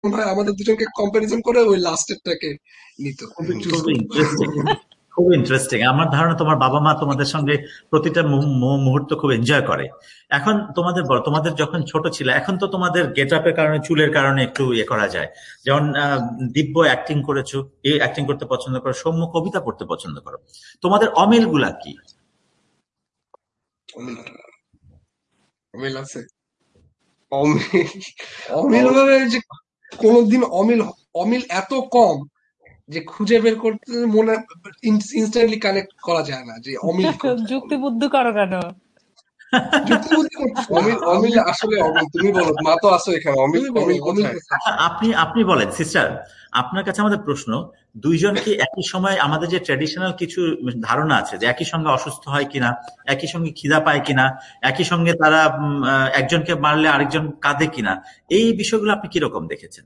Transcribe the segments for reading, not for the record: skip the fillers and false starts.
মনে হয় আমাদের দুজনকে কম্পারিজন করে ওই লাস্টেরটাকে নিত, খুবই চুজ খুবই করতো। ইন্টারেস্টিং, খুব ইন্টারেস্টিং। আমার ধারণা তোমার বাবা মা তোমাদের সঙ্গে প্রতিটা মুহূর্ত খুব এনজয় করে। এখন তোমাদের বলো, তোমাদের যখন ছোট ছিল, এখন তো তোমাদের গেট আপের কারণে, চুলের কারণে একটু ইয়ে করা যায়। যেমন দিব্য অ্যাক্টিং করেছো, এই অ্যাক্টিং করতে পছন্দ করো, সৌম্য কবিতা পড়তে পছন্দ করো। তোমাদের অমিল গুলা কি? অমিল, অমিল আছে, অমিল, অমিল ভাবে যে কোনদিন অমিল, অমিল এত কম যে খুঁজে বের করতে মনে ইনস্ট্যান্টলি কানেক্ট করা যায় না যে অমিল কোথায়। যুক্তি বুদ্ধি করো কেন? যুক্তিবুদ্ধি করতেছি না, অমিল, অমিল আসলে অমিল। তুমি বলো, মা তো আসো এখানে, অমিল, অমিল কোথায়? আপনি আপনি বলেন সিস্টার, আপনার কাছে আমাদের প্রশ্ন, দুইজন কি একই সময়, আমাদের যে ট্র্যাডিশনাল কিছু ধারণা আছে যে একই সঙ্গে অসুস্থ হয় কিনা, একই সঙ্গে খিদা পায় কিনা, একই সঙ্গে তারা একজনকে মারলে আরেকজন কাঁদে কিনা, এই বিষয়গুলো আপনি কিরকম দেখেছেন?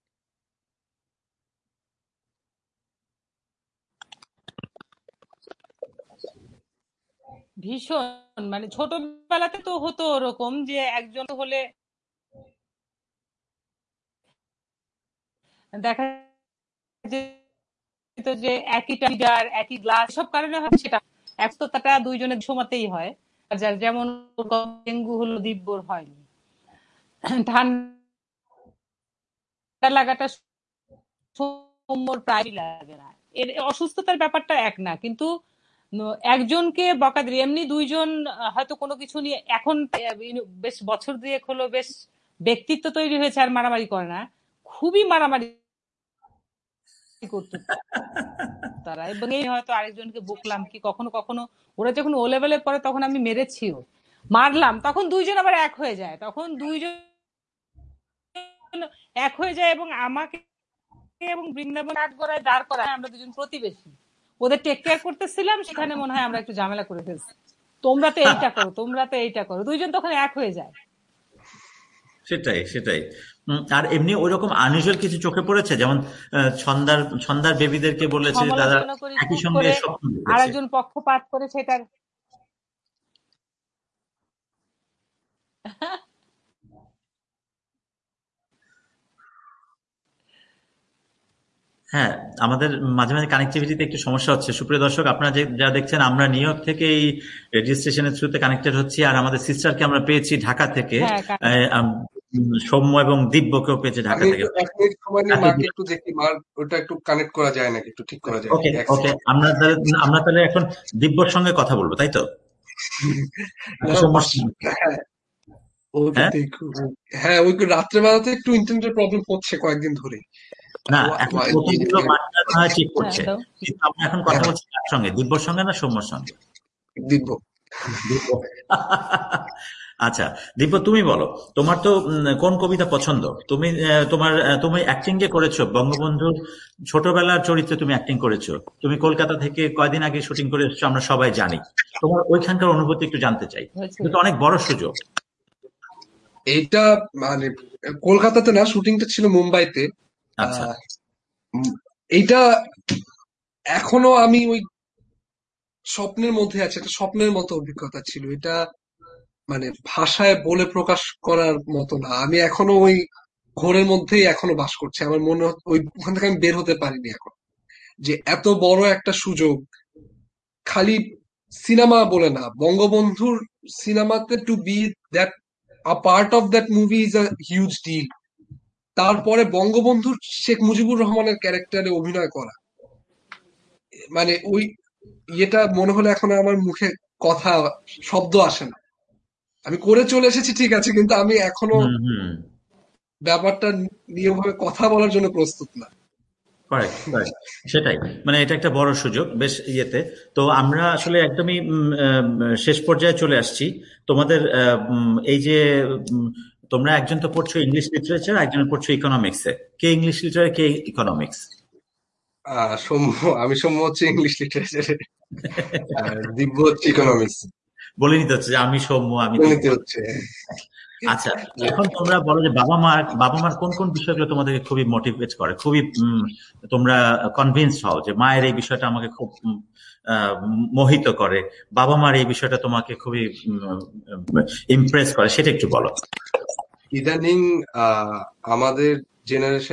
ভীষণ, মানে ছোটবেলাতে তো হতো ওরকম যে একজন হলে দেখা যেত যে একই টাইগার একই গ্লাস, সব কারণে হয় সেটা একশোটা দুইজনের সমাতেই হয়। আর যার যেমন ডেঙ্গু হলো, দিব্যর হয়নি। ঠান্ডা লাগাটা সৌম্যর প্রায় লাগে না। এর অসুস্থতার ব্যাপারটা এক না, কিন্তু একজনকে বকা দিয়ে এমনি দুইজন হয়তো কোনো কিছু নিয়ে এখন বেশ বছর দুয়েক হলো বেশ ব্যক্তিত্ব তৈরি হয়েছে, আর মারামারি করে না। খুবই মারামারি করতো তারা, এবং এই হয়তো আরেকজনকে বকলাম কি কখনো কখনো, ওরা যখন ও লেভেলে পড়ে তখন আমি মেরেছিও, মারলাম, তখন দুইজন আবার এক হয়ে যায়, তখন দুইজন এক হয়ে যায় এবং আমাকে এবং বৃন্দাবন আট গড়ায় দাঁড় করায়। আমরা দুজন প্রতিবেশী, ওদের টেক কেয়ার করতেছিলাম, সেখানে মনে হয় আমরা একটু ঝামেলা করে ফেলছি, তোমরা তো এইটা করো, তোমরা তো এইটা করো, দুইজন তখন এক হয়ে যায়। সেটাই সেটাই। আর এমনি ওইরকম আনইউজুয়াল কিছু চোখে পড়েছে, যেমন ছন্দার ছন্দার বেবিদেরকে বলেছে যে তারা সমালোচনা করি একই খুব সঙ্গে করে, স্বপ্ন আর দেখেছে। একজন পক্ষপাত করে সেটার। হ্যাঁ, আমাদের মাঝে মাঝে কানেক্টিভিটিতে একটু সমস্যা হচ্ছে। সুপ্রিয় দর্শক, আপনারা যা দেখছেন, আমরা নিউ ইয়র্ক থেকে এই রেডিও স্টেশনের থ্রুতে কানেক্টেড হচ্ছি, আর আমাদের সিস্টারকে আমরা পেয়েছি ঢাকা থেকে, হ্যাঁ, সৌম্য এবং দিব্যকেও পেয়েছি ঢাকা আমি থেকে। একটু 1 মিনিট সময় নিয়ে মাকে একটু দেখি, মার ওটা একটু কানেক্ট করা যায় নাকি, একটু ঠিক করা যায় ওকে নাকি, এক ওকে, সেকেন্ড। আমরা তাহলে এখন দিব্যর সঙ্গে কথা বলবো, তাই তো? না, সৌম্যর বাস, সঙ্গে? হ্যাঁ, ওকে হ্যাঁ, দেখো। হ্যাঁ, ওই রাত্রে বেলাতে একটু ইন্টারনেটের প্রবলেম হচ্ছে কয়েকদিন ধরে। না, এখন প্রথমগুলো বার্তা না হয় ঠিক হ্যাঁ করছে, দাও। কিন্তু আমরা এখন কথা বলছি কার সঙ্গে, দিব্যর সঙ্গে না সৌম্যর সঙ্গে? দিব্য। দিব্য। আচ্ছা, দিব্য তুমি বলো, তোমার তো কোন কবিতা পছন্দ? তুমি তুমি অ্যাক্টিং যে করেছো, বঙ্গবন্ধুর ছোটবেলার চরিত্রে তুমি অ্যাক্টিং করেছো, তুমি কলকাতা থেকে কয়দিন আগে শুটিং করে এসেছো, আমরা সবাই জানি। তোমার ওইখানকার অনুভূতি একটু জানতে চাই, হয়েছে। কিন্তু অনেক বড় সুযোগ। এইটা মানে কলকাতাতে না, শুটিংটা ছিল মুম্বাইতে। আচ্ছা। আহ, এইটা এখনো আমি ওই স্বপ্নের মধ্যে আছে, একটা স্বপ্নের মতো অভিজ্ঞতা ছিল এটা। মানে ভাষায় বলে প্রকাশ করার মতো না। আমি এখনো ওই ঘোরের মধ্যেই এখনো বাস করছি। আমার মনে ওখান থেকে আমি বের হতে পারিনি এখন, যে এত বড় একটা সুযোগ। খালি সিনেমা বলে না, বঙ্গবন্ধুর সিনেমাতে two B that a part of that movie is a huge deal. তারপরে বঙ্গবন্ধুর শেখ মুজিবুর রহমানের ক্যারেক্টারে অভিনয় করা, মানে ওই ইয়েটা মনে হলে এখন আমার মুখে কথা, শব্দ আসে না। আমি করে চলে এসেছি ঠিক আছে, কিন্তু আমি এখনো হুম হুম। ব্যাপারটা নিয়ে ওভাবে কথা বলার জন্য প্রস্তুত না। কারেক্ট কারেক্ট, সেটাই। মানে এটা একটা বড় সুযোগ বেশ ইয়েতে। তো আমরা আসলে একদমই শেষ পর্যায়ে চলে আসছি। তোমাদের এই যে উম, তোমরা একজন তো পড়ছো ইংলিশ লিটারেচার, একজন পড়ছো ইকোনমিক্সে। কে ইংলিশ লিটারেচার, কে ইকোনমিক্স? সৌম্য, আমি সৌম্য হচ্ছে ইংলিশ লিটারেচারে, আর দিব্য হচ্ছে ইকোনমিক্স। বলে নিতে হচ্ছে যে আমি সৌম্য, আমি দিব্য। গণিতে হচ্ছে। আচ্ছা, এখন তোমরা বলো যে বাবা মার কোন কোন বিষয়গুলো তোমাদেরকে খুবই মোটিভেট করে, খুবই তোমরা কনভিন্সড হও যে মায়ের এই বিষয়টা আমাকে খুব মোহিত করে, বাবা মার এই বিষয়টা তোমাকে খুবই ইমপ্রেস করে, সেটা একটু বলো। ইদানিং আমাদের জেনারেশন